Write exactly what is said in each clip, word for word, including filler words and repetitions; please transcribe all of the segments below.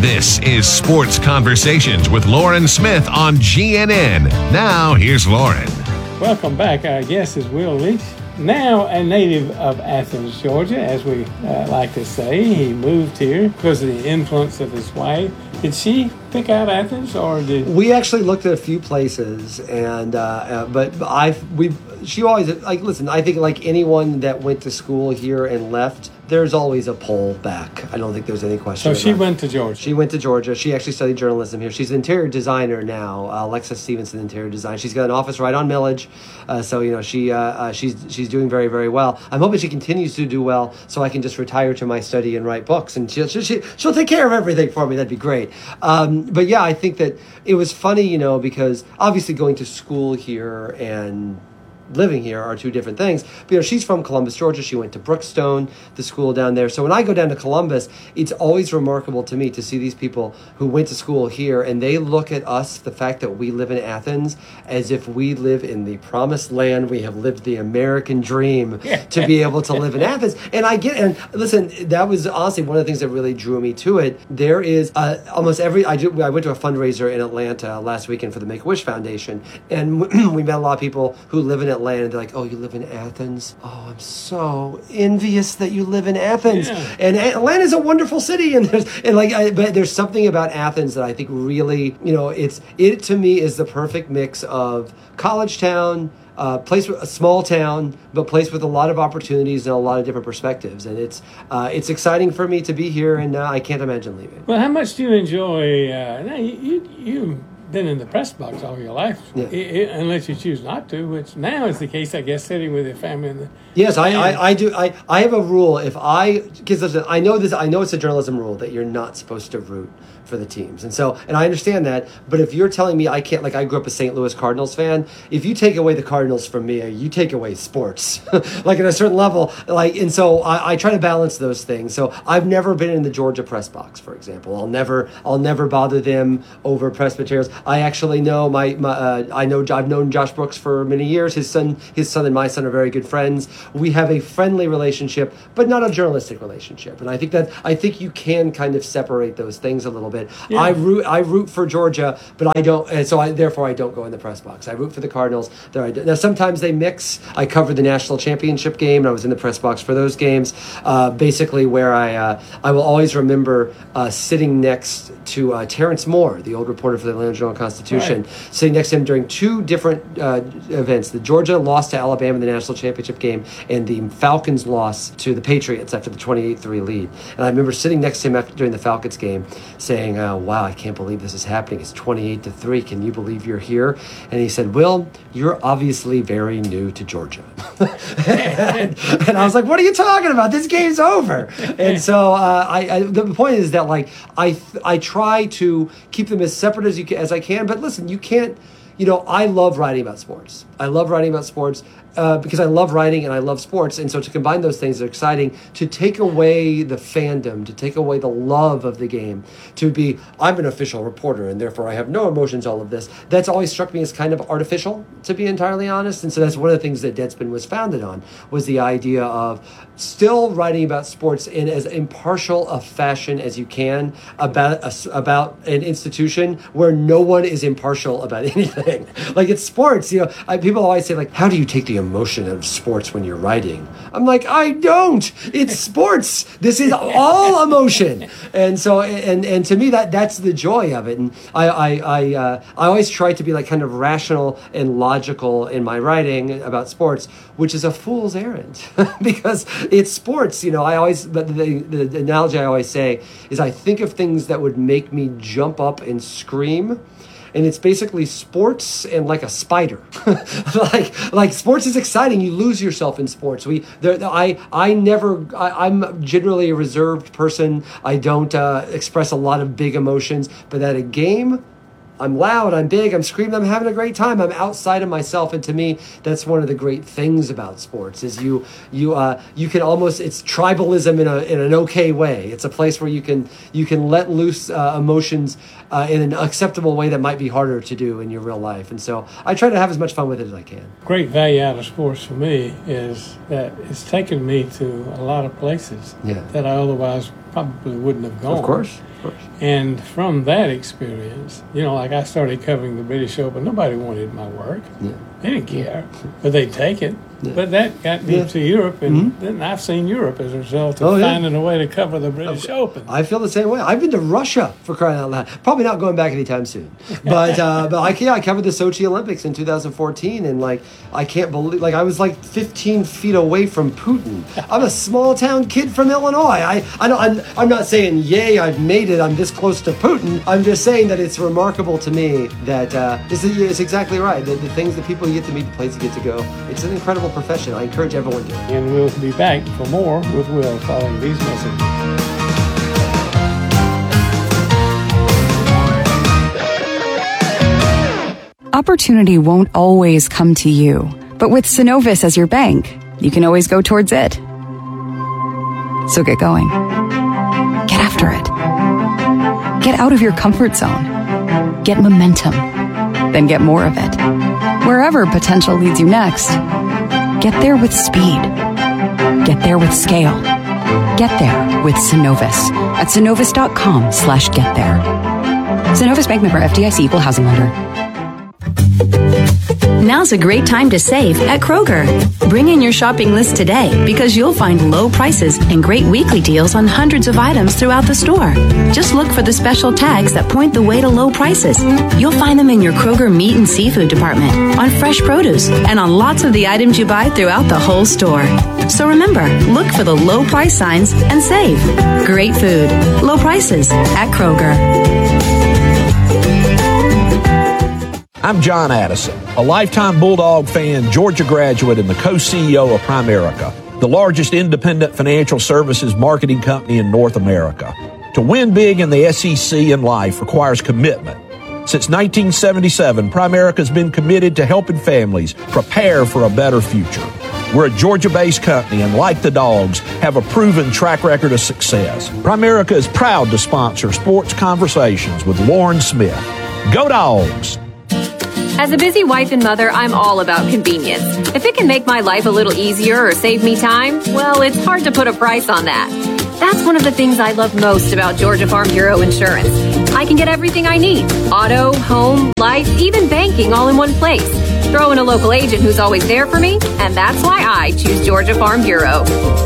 This is Sports Conversations with Lauren Smith on G N N. Now, here's Lauren. Welcome back. Our guest is Will Leach, now a native of Athens, Georgia, as we uh, like to say. He moved here because of the influence of his wife. Did she pick out Athens, or did we actually looked at a few places? And uh, uh, but I've we she always like listen. I think like anyone that went to school here and left, there's always a pull back. I don't think there's any question. So she went to Georgia. She went to Georgia. She actually studied journalism here. She's an interior designer now. Uh, Alexa Stevenson, interior design. She's got an office right on Millage. Uh, so you know she uh, uh, she's she's doing very very well. I'm hoping she continues to do well, so I can just retire to my study and write books, and she'll she, she'll take care of everything for me. That'd be great. Um, but yeah, I think that it was funny, you know, because obviously going to school here and living here are two different things. But, you know, she's from Columbus, Georgia. She went to Brookstone, the school down there. So when I go down to Columbus, it's always remarkable to me to see these people who went to school here, and they look at us, the fact that we live in Athens, as if we live in the promised land. We have lived the American dream to be able to live in Athens. And I get, and listen, that was honestly one of the things that really drew me to it. There is uh, almost every, I, do, I went to a fundraiser in Atlanta last weekend for the Make-A-Wish Foundation, and we met a lot of people who live in Atlanta. And they're like, oh, you live in Athens? Oh, I'm so envious that you live in Athens. Yeah. And Atlanta's a wonderful city. And there's and like, I, but there's something about Athens that I think really, you know, it's it to me is the perfect mix of college town, uh, place a small town, but place with a lot of opportunities and a lot of different perspectives. And it's uh, it's exciting for me to be here, and uh, I can't imagine leaving. Well, how much do you enjoy? Uh, now you you. you been in the press box all your life, yeah. it, it, unless you choose not to, which now is the case, I guess, sitting with your family in the yes I, I, I do I, I have a rule. If I because I know this I know it's a journalism rule that you're not supposed to root for the teams, and so and I understand that, but if you're telling me I can't, like I grew up a Saint Louis Cardinals fan, if you take away the Cardinals from me, you take away sports like at a certain level, like and so I, I try to balance those things. So I've never been in the Georgia press box, for example. I'll never I'll never bother them over press materials. I actually know my, my uh, I know I've known Josh Brooks for many years. His son, his son and my son are very good friends. We have a friendly relationship, but not a journalistic relationship. And I think that I think you can kind of separate those things a little bit. Yeah. I root I root for Georgia, but I don't, and so I therefore I don't go in the press box. I root for the Cardinals. There I do. Now sometimes they mix. I covered the national championship game, and I was in the press box for those games. Uh, basically, where I uh, I will always remember uh, sitting next to uh, Terrence Moore, the old reporter for the Atlanta Journal-Constitution, right. Sitting next to him during two different uh, events. The Georgia lost to Alabama in the national championship game, and the Falcons lost to the Patriots after the twenty-eight three lead. And I remember sitting next to him after during the Falcons game saying, uh, wow, I can't believe this is happening. It's twenty-eight to three. Can you believe you're here? And he said, Will, you're obviously very new to Georgia. and, and I was like, what are you talking about? This game's over. And so uh, I, I the point is that like I I try to keep them as separate as you can, as I can. But listen, you can't, you know, I love writing about sports. I love writing about sports uh, because I love writing and I love sports. And so to combine those things are exciting. To take away the fandom, to take away the love of the game, to be, I'm an official reporter and therefore I have no emotions, all of this. That's always struck me as kind of artificial, to be entirely honest. And so that's one of the things that Deadspin was founded on, was the idea of still writing about sports in as impartial a fashion as you can about a, about an institution where no one is impartial about anything. Like it's sports, you know. I, people always say like, how do you take the emotion of sports when you're writing? I'm like, I don't. It's sports. This is all emotion. And so, and and to me, that that's the joy of it. And I I I, uh, I always try to be like kind of rational and logical in my writing about sports, which is a fool's errand because it's sports. You know, I always, but the, the, the analogy I always say is I think of things that would make me jump up and scream. And it's basically sports and like a spider. like like sports is exciting. You lose yourself in sports. We there, I I never I, I'm generally a reserved person. I don't uh, express a lot of big emotions. But at a game, I'm loud, I'm big, I'm screaming, I'm having a great time. I'm outside of myself, and to me, that's one of the great things about sports. Is you you uh, you can almost, it's tribalism in a in an okay way. It's a place where you can you can let loose uh, emotions uh, in an acceptable way that might be harder to do in your real life. And so I try to have as much fun with it as I can. Great value out of sports for me is that it's taken me to a lot of places yeah. that I otherwise probably wouldn't have gone. Of course, of course. And from that experience, you know, like I started covering the British Open, nobody wanted my work. Yeah. They didn't care, but they'd take it. Yeah. But that got me Yeah. to Europe, and Mm-hmm. then I've seen Europe as a result of Oh, yeah. finding a way to cover the British Open. I feel the same way. I've been to Russia, for crying out loud. Probably not going back anytime soon. But uh, but I, yeah, I covered the Sochi Olympics in two thousand fourteen, and like I can't believe, like I was like fifteen feet away from Putin. I'm a small town kid from Illinois. I I don't. I'm, I'm not saying yay, I've made it. I'm this close to Putin. I'm just saying that it's remarkable to me that uh, this is it's exactly right. The, the things that people get to meet, the places you get to go. It's an incredible profession. I encourage everyone to. And we'll be back for more with Will following these messages. Opportunity won't always come to you, but with Synovus as your bank, you can always go towards it. So get going. Get after it. Get out of your comfort zone. Get momentum. Then get more of it. Wherever potential leads you next, get there with speed. Get there with scale. Get there with Synovus at synovus.com slash get there. Synovus Bank member F D I C equal housing lender. Now's a great time to save at Kroger. Bring in your shopping list today because you'll find low prices and great weekly deals on hundreds of items throughout the store. Just look for the special tags that point the way to low prices. You'll find them in your Kroger meat and seafood department, on fresh produce, and on lots of the items you buy throughout the whole store. So remember, look for the low price signs and save. Great food, low prices at Kroger. I'm John Addison, a lifetime Bulldog fan, Georgia graduate, and the co-C E O of Primerica, the largest independent financial services marketing company in North America. To win big in the S E C and life requires commitment. Since nineteen seventy-seven, Primerica has been committed to helping families prepare for a better future. We're a Georgia-based company and, like the Dogs, have a proven track record of success. Primerica is proud to sponsor Sports Conversations with Lauren Smith. Go Dogs! As a busy wife and mother, I'm all about convenience. If it can make my life a little easier or save me time, well, it's hard to put a price on that. That's one of the things I love most about Georgia Farm Bureau Insurance. I can get everything I need: auto, home, life, even banking, all in one place. Throw in a local agent who's always there for me, and that's why I choose Georgia Farm Bureau.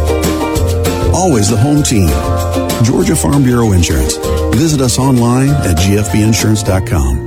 Always the home team. Georgia Farm Bureau Insurance. Visit us online at g f b insurance dot com.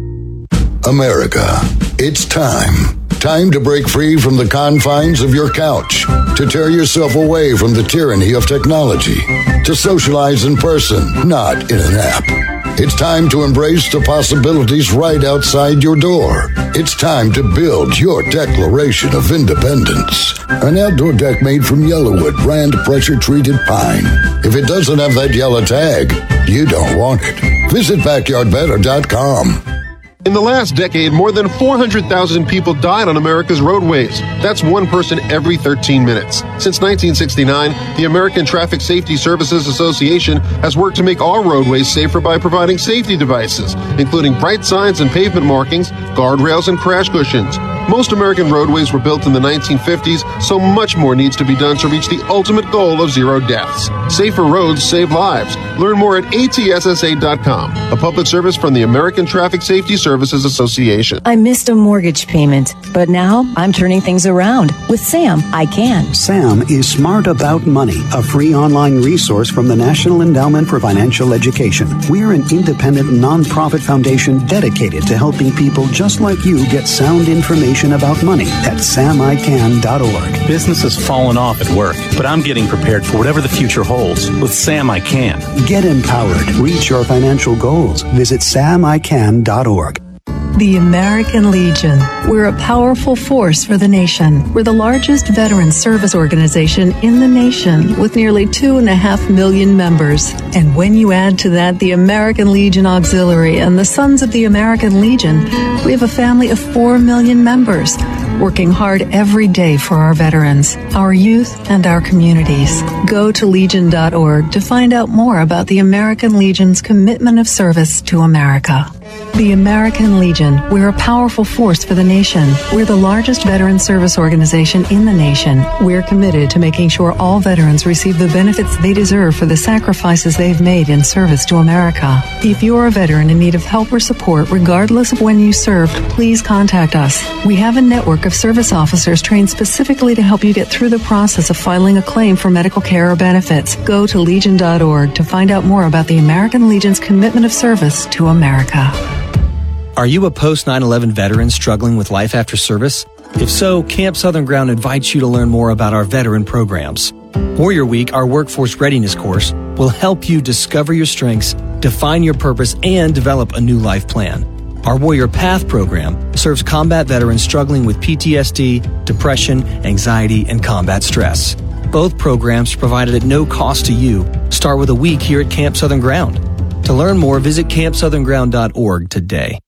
America, it's time. Time to break free from the confines of your couch, to tear yourself away from the tyranny of technology, to socialize in person, not in an app. It's time to embrace the possibilities right outside your door. It's time to build your Declaration of Independence. An outdoor deck made from Yellowwood brand pressure-treated pine. If it doesn't have that yellow tag, you don't want it. Visit backyard better dot com. In the last decade, more than four hundred thousand people died on America's roadways. That's one person every thirteen minutes. Since nineteen sixty-nine, the American Traffic Safety Services Association has worked to make all roadways safer by providing safety devices, including bright signs and pavement markings, guardrails, and crash cushions. Most American roadways were built in the nineteen fifties, so much more needs to be done to reach the ultimate goal of zero deaths. Safer roads save lives. Learn more at A T S S A dot com, a public service from the American Traffic Safety Services Association. I missed a mortgage payment, but now I'm turning things around. With Sam, I can. Sam is Smart About Money, a free online resource from the National Endowment for Financial Education. We're an independent nonprofit foundation dedicated to helping people just like you get sound information about money at sam i can dot org. Business has fallen off at work, but I'm getting prepared for whatever the future holds. With Sam I Can. Get empowered. Reach your financial goals. Visit sam i can dot org. The American Legion. We're a powerful force for the nation. We're the largest veteran service organization in the nation with nearly two and a half million members. And when you add to that the American Legion Auxiliary and the Sons of the American Legion, we have a family of four million members, working hard every day for our veterans, our youth, and our communities. Go to legion dot org to find out more about the American Legion's commitment of service to America. The American Legion. We're a powerful force for the nation. We're the largest veteran service organization in the nation. We're committed to making sure all veterans receive the benefits they deserve for the sacrifices they've made in service to America. If you're a veteran in need of help or support, regardless of when you served, please contact us. We have a network of service officers trained specifically to help you get through the process of filing a claim for medical care or benefits. Go to legion dot org to find out more about the American Legion's commitment of service to America. Are you a post nine eleven veteran struggling with life after service? If so, Camp Southern Ground invites you to learn more about our veteran programs. Warrior Week, our workforce readiness course, will help you discover your strengths, define your purpose, and develop a new life plan. Our Warrior Path program serves combat veterans struggling with P T S D, depression, anxiety, and combat stress. Both programs provided at no cost to you. Start with a week here at Camp Southern Ground. To learn more, visit camp southern ground dot org today.